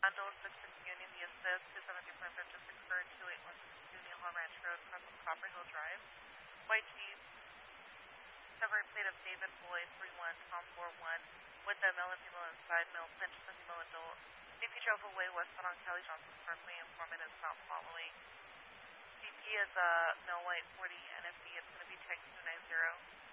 Bundle 66 Union, the assist 270.5 just occurred 2816 Union Hall Ranch Road, across from Copper Hill Drive. White Jeep, covered plate of David Boyd 31 Tom 41 with a male and female inside, male pinch, the female adult. DP drove away westbound on Kelly Johnson Parkway, informant is not following. DP is male white 40 NFB, it's going to be checked 290.